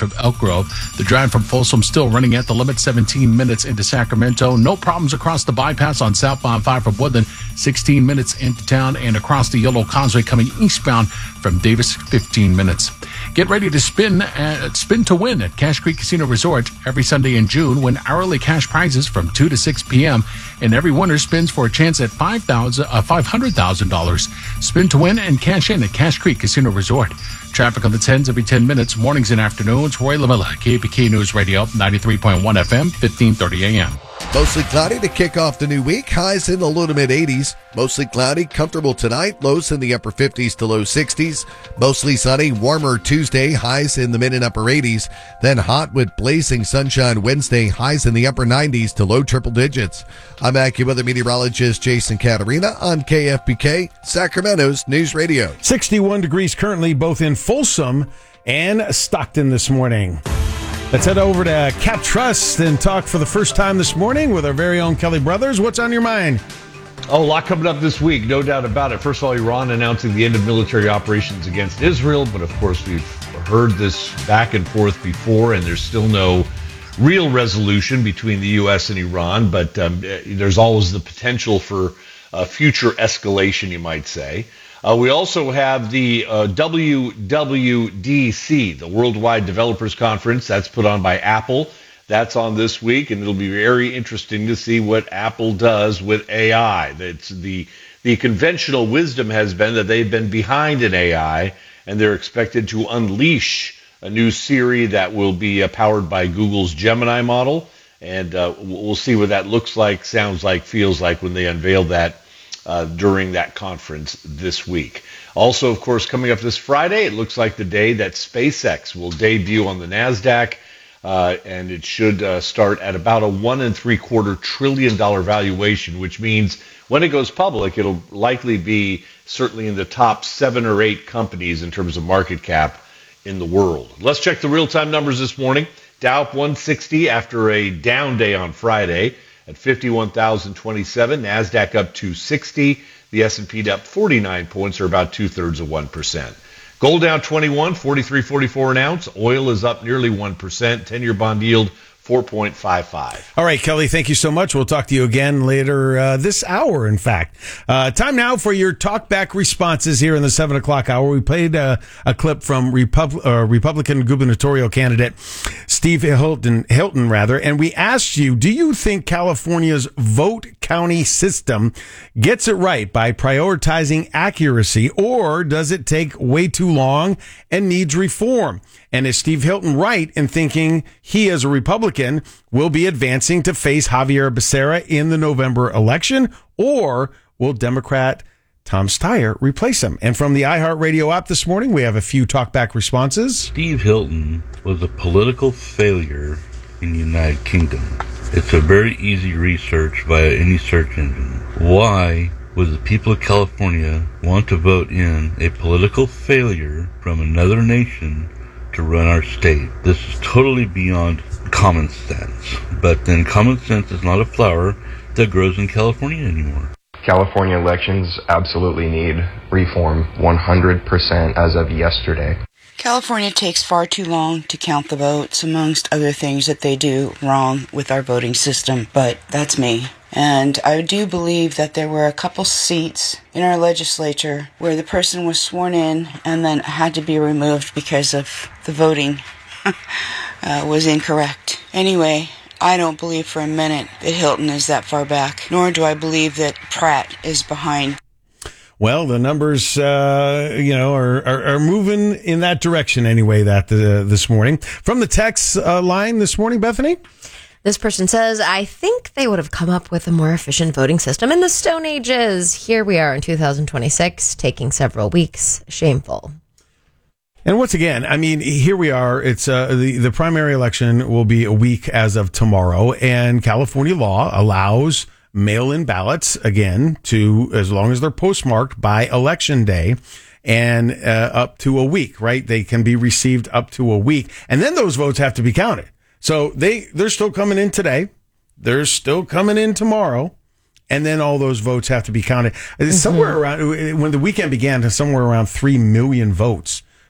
of Elk Grove. The drive from Folsom still running at the limit, 17 minutes into Sacramento. No problems across the bypass on southbound 5 from Woodland, 16 minutes into town, and across the Yellow Causeway coming eastbound from Davis, 15 minutes. Get ready to spin to win at Cache Creek Casino Resort every Sunday in June. Win hourly cash prizes from 2 to 6 p.m. And every winner spins for a chance at $500,000. Spin to win and cash in at Cache Creek Casino Resort. Traffic on the 10s every 10 minutes, mornings and afternoons. Roy Lavilla, KPK News Radio, 93.1 FM, 1530 AM. Mostly cloudy to kick off the new week. Highs in the low to mid 80s. Mostly cloudy, comfortable tonight. Lows in the upper 50s to low 60s. Mostly sunny, warmer Tuesday. Highs in the mid and upper 80s. Then hot with blazing sunshine Wednesday. Highs in the upper 90s to low triple digits. I'm AccuWeather meteorologist Jason Caterina on KFBK, Sacramento's News Radio. 61 degrees currently both in Folsom and Stockton this morning. Let's head over to Cap Trust and talk for the first time this morning with our very own Kelly Brothers. What's on your mind? Oh, a lot coming up this week, no doubt about it. First of all, Iran announcing the end of military operations against Israel, but of course we've heard this back and forth before, and there's still no real resolution between the U.S. and Iran, but there's always the potential for future escalation, you might say. We also have the WWDC, the Worldwide Developers Conference. That's put on by Apple. That's on this week, and it'll be very interesting to see what Apple does with AI. It's the conventional wisdom has been that they've been behind in AI, and they're expected to unleash a new Siri that will be powered by Google's Gemini model. And we'll see what that looks like, sounds like, feels like when they unveil that during that conference this week. Also, of course, coming up this Friday, it looks like the day that SpaceX will debut on the NASDAQ, and it should start at about a $1.75 trillion valuation, which means when it goes public, it'll likely be certainly in the top 7 or 8 companies in terms of market cap in the world. Let's check the real-time numbers this morning. Dow up 160 after a down day on Friday at 51,027. NASDAQ up 260. The S&P up 49 points, or about 2/3%. Gold down 21, 43.44 an ounce. Oil is up nearly 1%. 10-year bond yield 4.55. All right, Kelly, thank you so much. We'll talk to you again later this hour, in fact. Time now for your talkback responses here in the 7 o'clock hour. We played a clip from Republican gubernatorial candidate Steve Hilton, and we asked you, do you think California's vote county system gets it right by prioritizing accuracy, or does it take way too long and needs reform? And is Steve Hilton right in thinking he, as a Republican, will be advancing to face Javier Becerra in the November election, or will Democrat Tom Steyer replace him? And from the iHeartRadio app this morning, we have a few talkback responses. Steve Hilton was a political failure in the United Kingdom. It's a very easy research via any search engine. Why would the people of California want to vote in a political failure from another nation to run our state? This is totally beyond common sense. But then common sense is not a flower that grows in California anymore. California elections absolutely need reform 100% as of yesterday. California takes far too long to count the votes, amongst other things that they do wrong with our voting system, but that's me. And I do believe that there were a couple seats in our legislature where the person was sworn in and then had to be removed because of the voting was incorrect. Anyway, I don't believe for a minute that Hilton is that far back, nor do I believe that Pratt is behind. Well, the numbers, are moving in that direction anyway. This morning from the text line this morning, Bethany. This person says, I think they would have come up with a more efficient voting system in the Stone Ages. Here we are in 2026, taking several weeks. Shameful. And once again, I mean, here we are. It's the primary election will be a week as of tomorrow, and California law allows mail-in ballots again to, as long as they're postmarked by election day, and up to a week, right? They can be received up to a week, and then those votes have to be counted. So they're still coming in today. They're still coming in tomorrow. And then all those votes have to be counted. Somewhere around, when the weekend began, somewhere around 3 million votes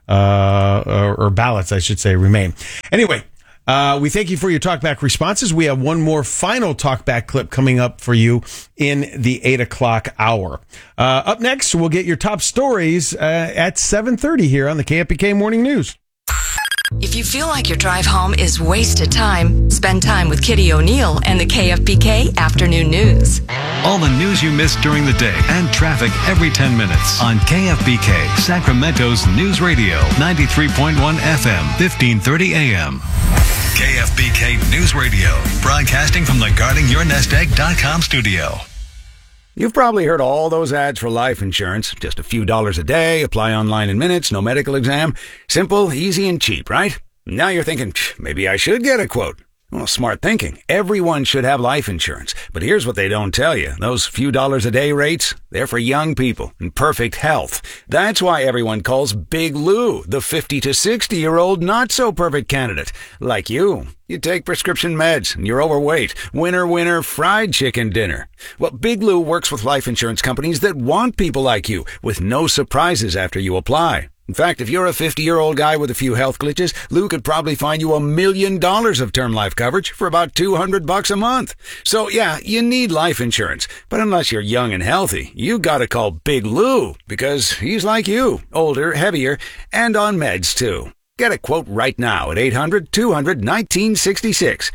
or ballots, I should say, remain. Anyway, we thank you for your talkback responses. We have one more final talkback clip coming up for you in the 8 o'clock hour. Up next, we'll get your top stories at 7:30 here on the KFBK Morning News. If you feel like your drive home is wasted time, spend time with Kitty O'Neill and the KFBK Afternoon News. All the news you missed during the day and traffic every 10 minutes on KFBK, Sacramento's News Radio, 93.1 FM, 1530 AM. KFBK News Radio, broadcasting from the GuardingYourNestEgg.com studio. You've probably heard all those ads for life insurance. Just a few dollars a day, apply online in minutes, no medical exam. Simple, easy, and cheap, right? Now you're thinking, maybe I should get a quote. Well, smart thinking. Everyone should have life insurance. But here's what they don't tell you. Those few dollars a day rates, they're for young people in perfect health. That's why everyone calls Big Lou the 50 to 60-year-old not-so-perfect candidate. Like you. You take prescription meds and you're overweight. Winner, winner, fried chicken dinner. Well, Big Lou works with life insurance companies that want people like you with no surprises after you apply. In fact, if you're a 50-year-old guy with a few health glitches, Lou could probably find you $1 million of term life coverage for about $200 a month. So yeah, you need life insurance. But unless you're young and healthy, you gotta call Big Lou because he's like you, older, heavier, and on meds too. Get a quote right now at 800-200-1966,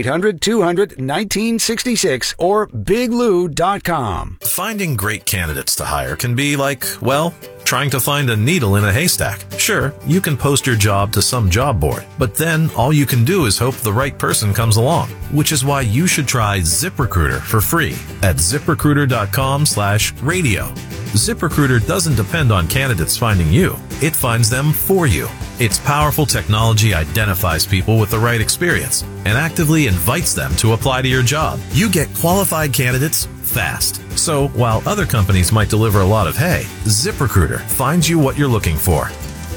800-200-1966, or biglou.com. Finding great candidates to hire can be like, well, trying to find a needle in a haystack. Sure, you can post your job to some job board, but then all you can do is hope the right person comes along, which is why you should try ZipRecruiter for free at ZipRecruiter.com/radio. ZipRecruiter doesn't depend on candidates finding you. It finds them for you. Its powerful technology identifies people with the right experience and actively invites them to apply to your job. You get qualified candidates fast. So while other companies might deliver a lot of hay, ZipRecruiter finds you what you're looking for.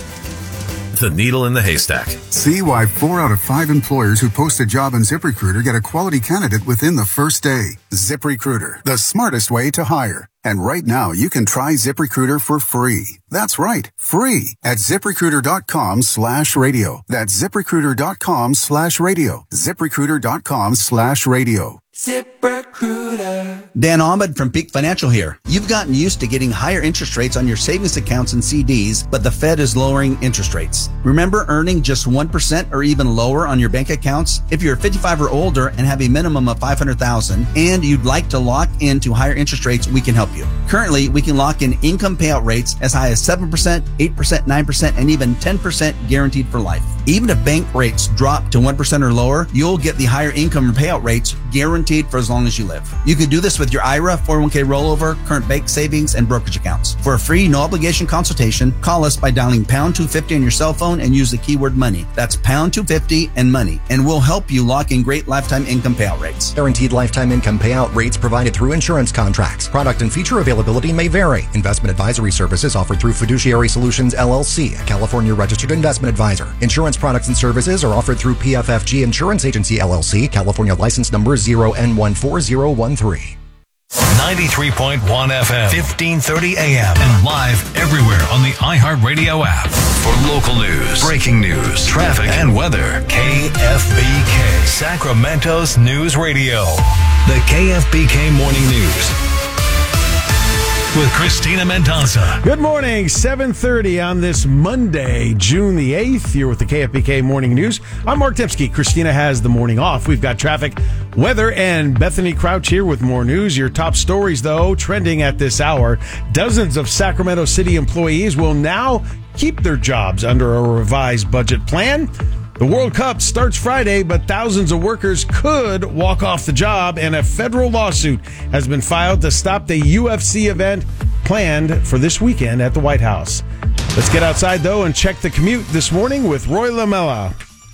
The needle in the haystack. See why 4 out of 5 employers who post a job on ZipRecruiter get a quality candidate within the first day. ZipRecruiter, the smartest way to hire. And right now, you can try ZipRecruiter for free. That's right, free at ZipRecruiter.com/radio. That's ZipRecruiter.com/radio. ZipRecruiter.com/radio. ZipRecruiter. Dan Ahmed from Peak Financial here. You've gotten used to getting higher interest rates on your savings accounts and CDs, but the Fed is lowering interest rates. Remember earning just 1% or even lower on your bank accounts? If you're 55 or older and have a minimum of $500,000 and you'd like to lock into higher interest rates, we can help you. Currently, we can lock in income payout rates as high as 7%, 8%, 9%, and even 10% guaranteed for life. Even if bank rates drop to 1% or lower, you'll get the higher income payout rates guaranteed for as long as you live. You can do this with your IRA, 401k rollover, current bank savings, and brokerage accounts. For a free, no obligation consultation, call us by dialing pound 250 on your cell phone and use the keyword money. That's pound 250 and money, and we'll help you lock in great lifetime income payout rates. Guaranteed lifetime income payout rates provided through insurance contracts. Product and feature availability may vary. Investment advisory services offered through Fiduciary Solutions LLC, a California registered investment advisor. Insurance products and services are offered through PFFG Insurance Agency LLC, California license number 0N14013. 93.1 FM, 1530 AM, and live everywhere on the iHeartRadio app. For local news, breaking news, traffic, and weather, KFBK, Sacramento's News Radio. The KFBK Morning News with Christina Mendoza. Good morning, 7:30 on this Monday, June the 8th. You're with the KFBK Morning News. I'm Mark Dembski. Christina has the morning off. We've got traffic, weather, and Bethany Crouch here with more news. Your top stories, though, trending at this hour. Dozens of Sacramento City employees will now keep their jobs under a revised budget plan. The World Cup starts Friday, but thousands of workers could walk off the job, and a federal lawsuit has been filed to stop the UFC event planned for this weekend at the White House. Let's get outside, though, and check the commute this morning with Roy Lamella.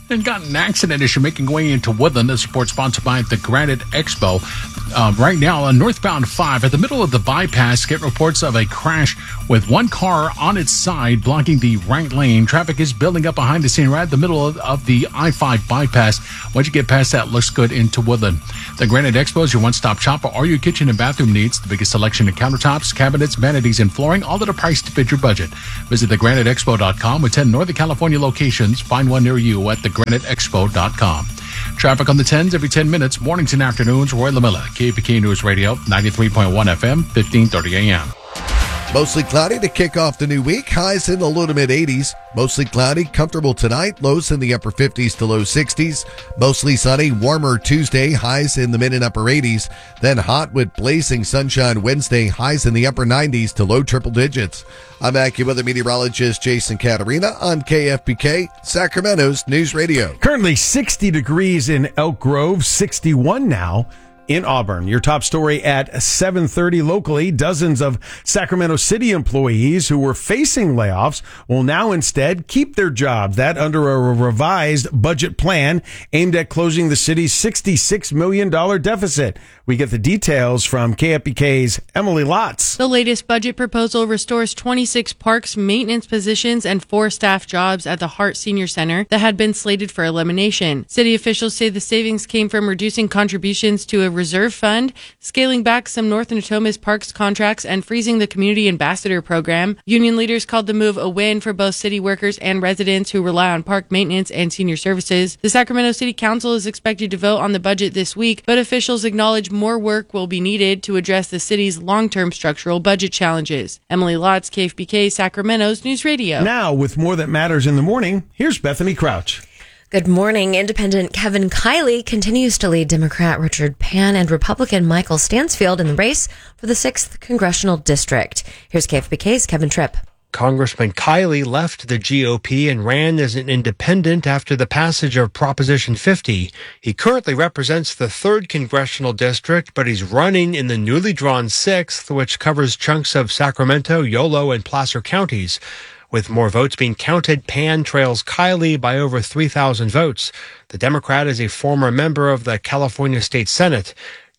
and got in an accident as you're making way into Woodland. This report sponsored by the Granite Expo. Right now, on northbound 5, at the middle of the bypass, get reports of a crash with one car on its side blocking the right lane. Traffic is building up behind the scene right at the middle of the I-5 bypass. Once you get past that, looks good into Woodland. The Granite Expo is your one-stop shop for all your kitchen and bathroom needs. The biggest selection of countertops, cabinets, vanities, and flooring, all at a price to fit your budget. Visit thegraniteexpo.com with 10 Northern California locations. Find one near you at thegraniteexpo.com. Traffic on the 10s every 10 minutes, mornings and afternoons. Roy LaMilla, KPK News Radio, 93.1 FM, 1530 AM. Mostly cloudy to kick off the new week. Highs in the low to mid 80s. Mostly cloudy, comfortable tonight. Lows in the upper 50s to low 60s. Mostly sunny, warmer Tuesday. Highs in the mid and upper 80s. Then hot with blazing sunshine Wednesday. Highs in the upper 90s to low triple digits. I'm AccuWeather meteorologist Jason Caterina on KFBK, Sacramento's News Radio. Currently 60 degrees in Elk Grove, 61 now in Auburn. Your top story at 7:30 locally. Dozens of Sacramento City employees who were facing layoffs will now instead keep their jobs. That under a revised budget plan aimed at closing the city's $66 million deficit. We get the details from KFBK's Emily Lotz. The latest budget proposal restores 26 parks maintenance positions and 4 staff jobs at the Hart Senior Center that had been slated for elimination. City officials say the savings came from reducing contributions to a reserve fund, scaling back some North Natomas Parks contracts, and freezing the Community Ambassador program. Union leaders called the move a win for both city workers and residents who rely on park maintenance and senior services. The Sacramento City Council is expected to vote on the budget this week, but officials acknowledge more work will be needed to address the city's long-term structural budget challenges. Emily Lotz, KFBK, Sacramento's News Radio. Now, with more that matters in the morning, here's Bethany Crouch. Good morning. Independent Kevin Kiley continues to lead Democrat Richard Pan and Republican Michael Stansfield in the race for the 6th Congressional District. Here's KFBK's Kevin Tripp. Congressman Kiley left the GOP and ran as an independent after the passage of Proposition 50. He currently represents the 3rd Congressional District, but he's running in the newly drawn 6th, which covers chunks of Sacramento, Yolo, and Placer counties. With more votes being counted, Pan trails Kiley by over 3,000 votes. The Democrat is a former member of the California State Senate.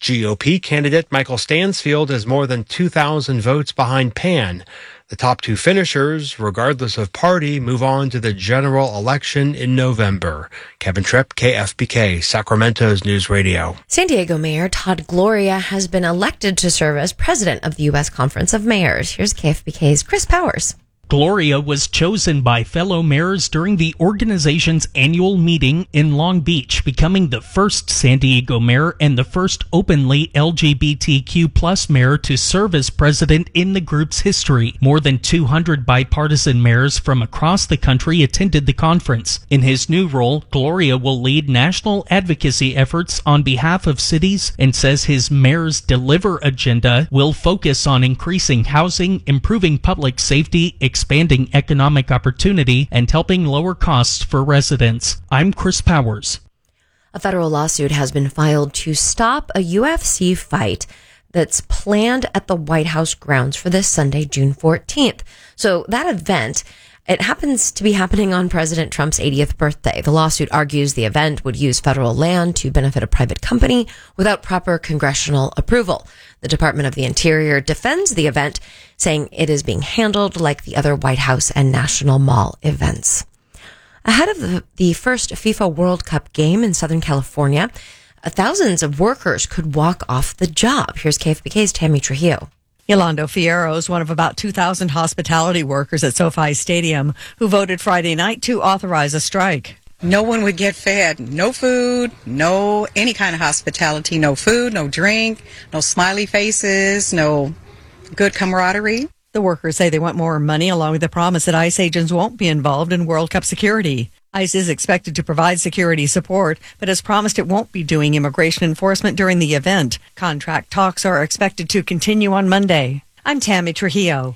GOP candidate Michael Stansfield is more than 2,000 votes behind Pan. The top 2 finishers, regardless of party, move on to the general election in November. Kevin Tripp, KFBK, Sacramento's News Radio. San Diego Mayor Todd Gloria has been elected to serve as president of the U.S. Conference of Mayors. Here's KFBK's Chris Powers. Gloria was chosen by fellow mayors during the organization's annual meeting in Long Beach, becoming the first San Diego mayor and the first openly LGBTQ plus mayor to serve as president in the group's history. More than 200 bipartisan mayors from across the country attended the conference. In his new role, Gloria will lead national advocacy efforts on behalf of cities and says his Mayor's Deliver agenda will focus on increasing housing, improving public safety, expanding economic opportunity, and helping lower costs for residents. I'm Chris Powers. A federal lawsuit has been filed to stop a UFC fight that's planned at the White House grounds for this Sunday, June 14th. So that event, it happens to be happening on President Trump's 80th birthday. The lawsuit argues the event would use federal land to benefit a private company without proper congressional approval. The Department of the Interior defends the event, saying it is being handled like the other White House and National Mall events. Ahead of the first FIFA World Cup game in Southern California, thousands of workers could walk off the job. Here's KFBK's Tammy Trujillo. Yolando Fierro is one of about 2,000 hospitality workers at SoFi Stadium who voted Friday night to authorize a strike. No one would get fed. No food, no any kind of hospitality, no food, no drink, no smiley faces, no good camaraderie. The workers say they want more money, along with the promise that ICE agents won't be involved in World Cup security. ICE is expected to provide security support, but has promised it won't be doing immigration enforcement during the event. Contract talks are expected to continue on Monday. I'm Tammy Trujillo.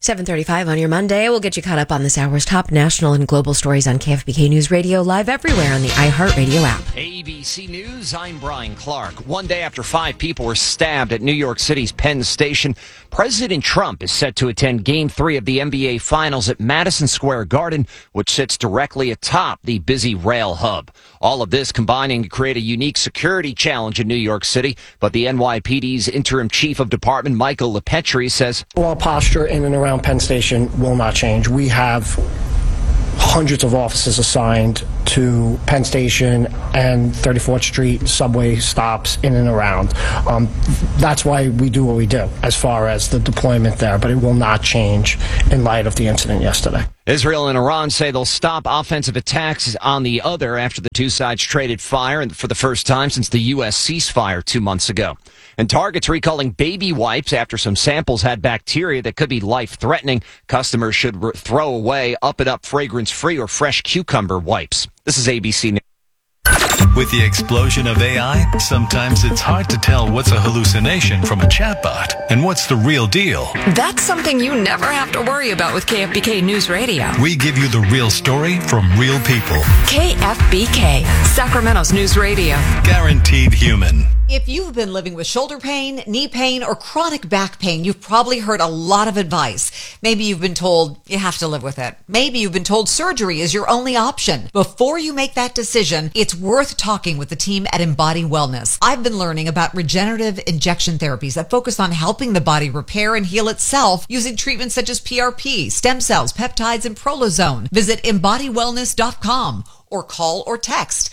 7:35 on your Monday. We'll get you caught up on this hour's top national and global stories on KFBK News Radio, live everywhere on the iHeartRadio app. ABC News, I'm Brian Clark. One day after 5 people were stabbed at New York City's Penn Station, President Trump is set to attend Game 3 of the NBA Finals at Madison Square Garden, which sits directly atop the busy rail hub. All of this combining to create a unique security challenge in New York City, but the NYPD's interim chief of department, Michael LePetri, says, "Our posture in and around Penn Station will not change. We have hundreds of officers assigned to Penn Station and 34th Street subway stops in and around. That's why we do what we do as far as the deployment there, but it will not change in light of the incident yesterday." Israel and Iran say they'll stop offensive attacks on the other after the two sides traded fire for the first time since the U.S. ceasefire 2 months ago. And Target's recalling baby wipes after some samples had bacteria that could be life-threatening. Customers should throw away up-and-up fragrance-free or fresh cucumber wipes. This is ABC News. With the explosion of AI, sometimes it's hard to tell what's a hallucination from a chatbot and what's the real deal. That's something you never have to worry about with KFBK News Radio. We give you the real story from real people. KFBK, Sacramento's News Radio. Guaranteed human. If you've been living with shoulder pain, knee pain, or chronic back pain, you've probably heard a lot of advice. Maybe you've been told you have to live with it. Maybe you've been told surgery is your only option. Before you make that decision, it's worth talking with the team at Embody Wellness. I've been learning about regenerative injection therapies that focus on helping the body repair and heal itself using treatments such as PRP, stem cells, peptides, and prolozone. Visit embodywellness.com or call or text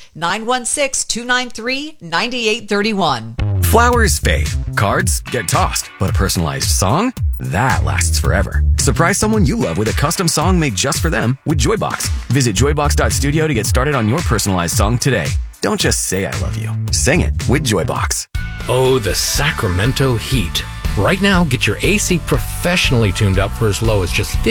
916-293-9831. Flowers fade. Cards get tossed. But a personalized song? That lasts forever. Surprise someone you love with a custom song made just for them with Joybox. Visit joybox.studio to get started on your personalized song today. Don't just say I love you. Sing it with Joybox. Oh, the Sacramento heat. Right now, get your AC professionally tuned up for as low as just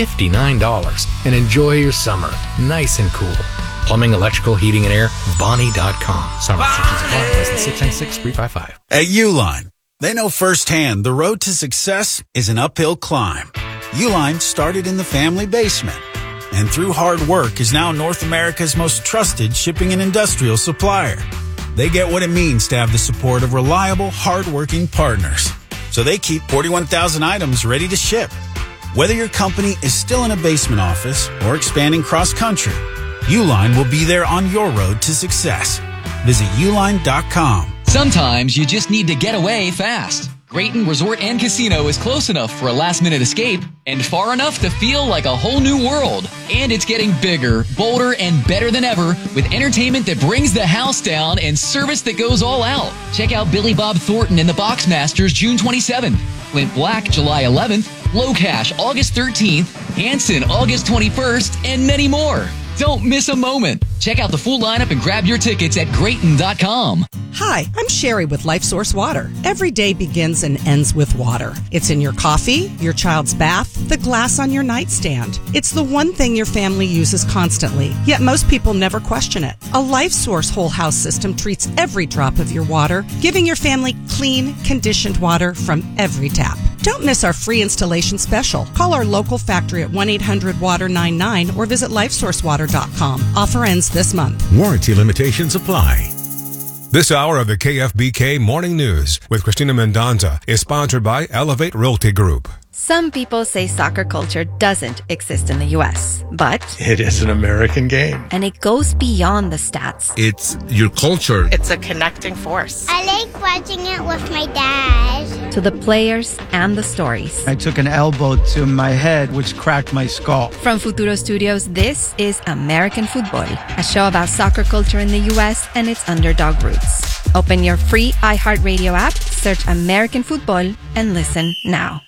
$59 and enjoy your summer nice and cool. Plumbing, electrical, heating, and air, Bonnie.com. Summer restrictions apply. License 696-355. At Uline, they know firsthand the road to success is an uphill climb. Uline started in the family basement and through hard work is now North America's most trusted shipping and industrial supplier. They get what it means to have the support of reliable, hardworking partners. So they keep 41,000 items ready to ship. Whether your company is still in a basement office or expanding cross-country, Uline will be there on your road to success. Visit uline.com. Sometimes you just need to get away fast. Grayton Resort and Casino is close enough for a last-minute escape and far enough to feel like a whole new world. And it's getting bigger, bolder, and better than ever with entertainment that brings the house down and service that goes all out. Check out Billy Bob Thornton and the Boxmasters June 27th, Clint Black July 11th, Low Cash August 13th, Hanson August 21st, and many more. Don't miss a moment. Check out the full lineup and grab your tickets at Grayton.com. Hi, I'm Sherry with LifeSource Water. Every day begins and ends with water. It's in your coffee, your child's bath, the glass on your nightstand. It's the one thing your family uses constantly, yet most people never question it. A LifeSource whole house system treats every drop of your water, giving your family clean, conditioned water from every tap. Don't miss our free installation special. Call our local factory at 1-800-WATER-99 or visit LifeSourceWater.com. Offer ends this month. Warranty limitations apply. This hour of the KFBK Morning News with Christina Mendonza is sponsored by Elevate Realty Group. Some people say soccer culture doesn't exist in the U.S., but it is an American game. And it goes beyond the stats. It's your culture. It's a connecting force. I like watching it with my dad. To the players and the stories. I took an elbow to my head, which cracked my skull. From Futuro Studios, this is American Football, a show about soccer culture in the U.S. and its underdog roots. Open your free iHeartRadio app, search American Football, and listen now.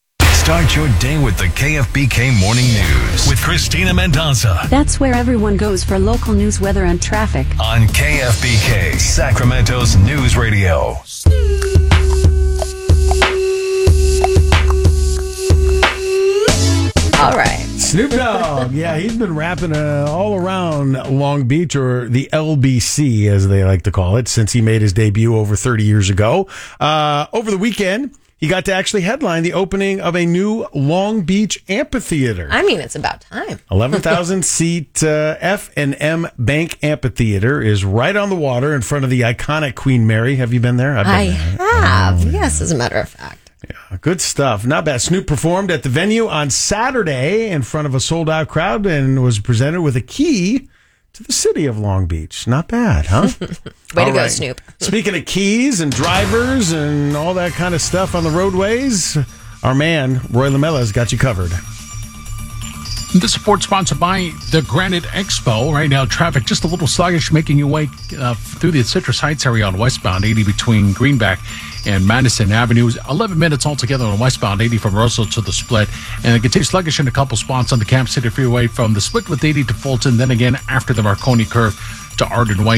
Start your day with the KFBK Morning News with Christina Mendonza. That's where everyone goes for local news, weather, and traffic. On KFBK, Sacramento's News Radio. All right. Snoop Dogg. Yeah, he's been rapping all around Long Beach, or the LBC, as they like to call it, since he made his debut over 30 years ago. Over the weekend, He got to actually headline the opening of a new Long Beach amphitheater. I mean, it's about time. 11,000-seat F&M Bank Amphitheater is right on the water in front of the iconic Queen Mary. Have you been there? I've been there. Have. Yes, as a matter of fact. Yeah, good stuff. Not bad. Snoop performed at the venue on Saturday in front of a sold-out crowd and was presented with a key to the city of Long Beach. Not bad, huh? Way to go, Snoop. Speaking of keys and drivers and all that kind of stuff on the roadways, our man, Roy Lamella, has got you covered. This report sponsored by the Granite Expo. Right now, traffic just a little sluggish, making your way through the Citrus Heights area on westbound 80 between Greenback and Madison Avenues. 11 minutes altogether on westbound 80 from Russell to the Split. And it continues sluggish in a couple spots on the Camp City Freeway from the Split with 80 to Fulton. Then again, after the Marconi curve to Arden Way.